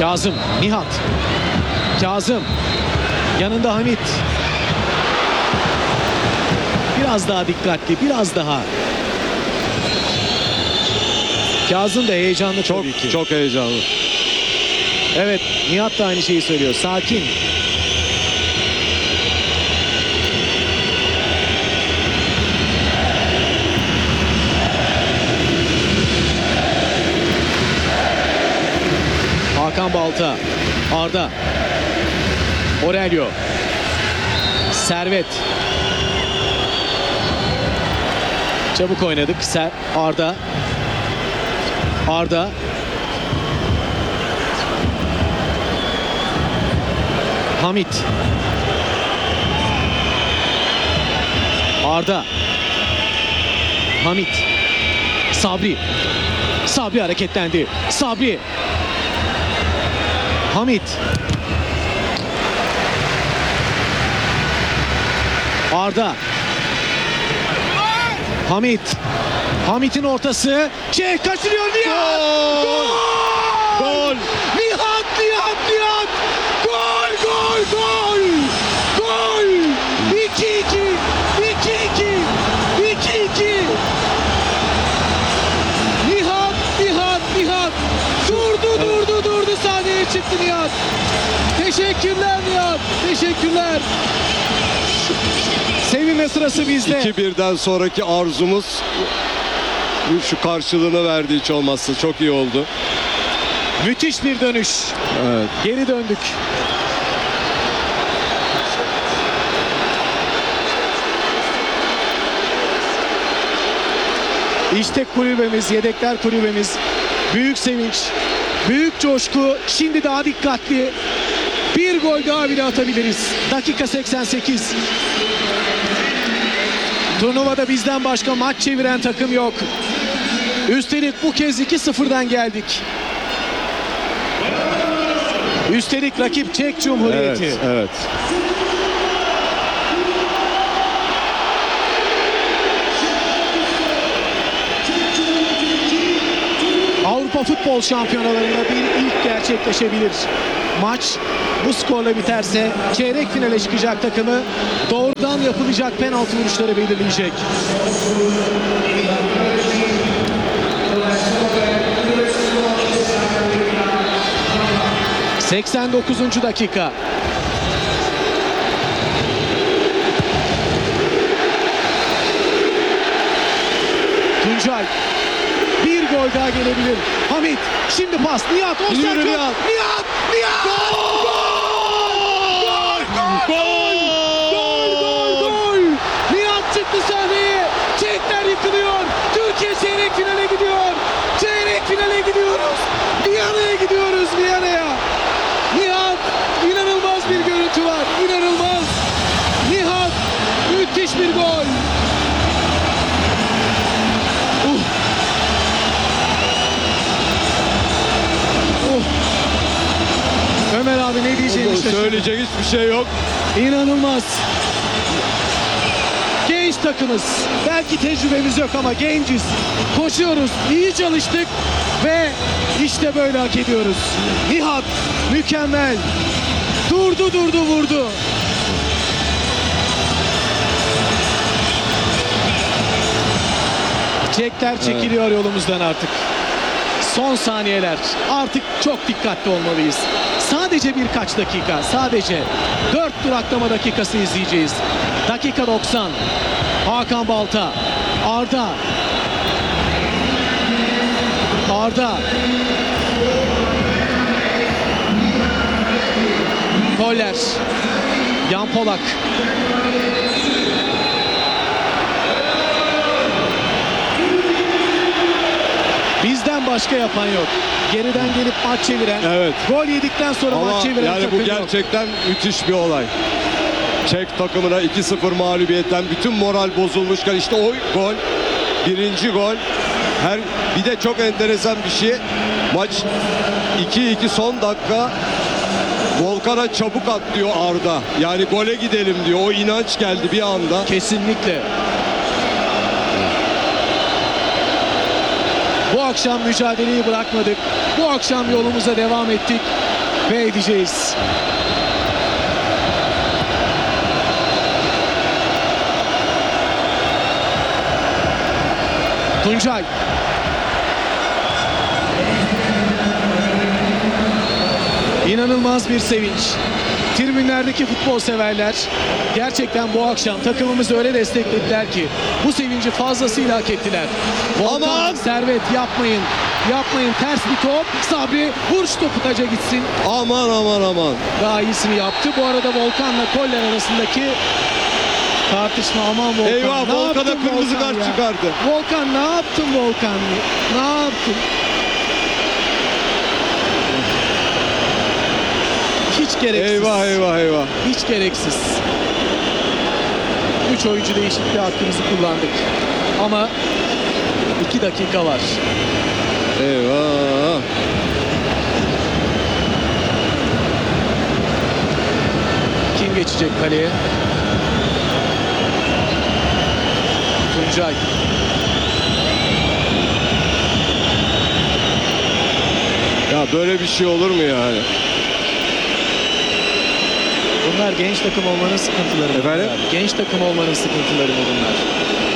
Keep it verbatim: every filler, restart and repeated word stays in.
Kazım, Nihat. Kazım. Yanında Hamit. Biraz daha dikkatli, biraz daha. Kazım da heyecanlı Çok tabii ki. çok heyecanlı. Evet, Nihat da aynı şeyi söylüyor. Sakin. Hakan Balta. Arda. Aurelio. Servet. Çabuk oynadık. Ser Arda. Arda. Hamit. Arda. Hamit. Sabri. Sabri hareketlendi. Sabri. Hamit. Arda. Hamit. Hamit'in ortası. Şey kaçırıyor Nihat. Gol! Gol! Nihat, Nihat, Nihat. Gol, gol, gol. Gol. iki iki. iki iki. iki iki. Nihat, Nihat, Nihat. Durdu, durdu, durdu. Sahneye çıktı Nihat. Teşekkürler Nihat. Teşekkürler. Sevinme sırası bizde. iki birden sonraki arzumuz şu karşılığını verdiği hiç olmazsa çok iyi oldu. Müthiş bir dönüş. Evet. Geri döndük. İşte kulübemiz, yedekler kulübemiz. Büyük sevinç, büyük coşku. Şimdi daha dikkatli. Bir gol daha bile atabiliriz. Dakika seksen sekiz. Turnuvada bizden başka maç çeviren takım yok. Üstelik bu kez iki sıfırdan geldik. Üstelik rakip Çek Cumhuriyeti. Evet, evet. Avrupa Futbol Şampiyonalarında bir ilk gerçekleşebilir. Maç bu skorla biterse çeyrek finale çıkacak takımı doğrudan yapılacak penaltı vuruşları belirleyecek. seksen dokuzuncu dakika. Tuncay. Bir gol daha gelebilir. Hamit. Şimdi pas. Nihat. O Yürü Nihat. Nihat. Nihat. Nihat. Gol! Gol! Gol! Gol! Gol! Gol! Nihat çıktı sahneye. Çekler yıkılıyor. Türkiye çeyrek finale gidiyor. Çeyrek finale gidiyoruz. Viyana'ya gidiyoruz. Viyana'ya. Nihat. İnanılmaz bir görüntü var. İnanılmaz. Nihat. Müthiş bir gol. Ömer abi ne diyeceğini şaşırdım. Söyleyecek hiçbir şey yok. İnanılmaz. Genç takımız. Belki tecrübemiz yok ama genciz. Koşuyoruz. İyi çalıştık ve işte böyle hak ediyoruz. Nihat mükemmel. Durdu durdu vurdu. Çekler çekiliyor yolumuzdan artık. Son saniyeler. Artık çok dikkatli olmalıyız. Sadece birkaç dakika. Sadece dört duraklama dakikası izleyeceğiz. Dakika doksan. Hakan Balta. Arda. Arda. Koller. Yan Polak. Bizden başka yapan yok. Geriden gelip maç çeviren, Evet. gol yedikten sonra Ama maç çeviren yani takım bu yok. gerçekten müthiş bir olay. Çek takımına iki sıfır mağlubiyetten bütün moral bozulmuşken işte o gol, birinci gol. Her bir de çok enteresan bir şey. Maç iki iki son dakika. Volkan'a çabuk at diyor Arda. Yani gole gidelim diyor. O inanç geldi bir anda. Kesinlikle. Bu akşam mücadeleyi bırakmadık. Bu akşam yolumuza devam ettik ve edeceğiz. Tuncay. İnanılmaz bir sevinç. Tribünlerdeki futbol severler gerçekten bu akşam takımımızı öyle desteklediler ki bu sevinci fazlasıyla hak ettiler. Volkan, Aman! Servet yapmayın. Yapmayın, ters bir top. Sabri vur şu topu taca gitsin. Aman aman aman. Daha iyisini yaptı. Bu arada Volkan'la Koller arasındaki tartışma, aman Volkan. Eyvah, ne Volkan'a yaptın kırmızı Volkan kart ya? çıkardı. Volkan ne yaptın Volkan? Ne yaptın? Hiç gereksiz. Eyvah eyvah eyvah. Hiç gereksiz. Üç oyuncu değişikliği hakkımızı kullandık. Ama iki dakika var. Eyvah. Kim geçecek kaleye? Tuncay. Ya böyle bir şey olur mu yani? Bunlar genç takım olmanın sıkıntıları mı? Efendim? Genç takım olmanın sıkıntıları mı bunlar?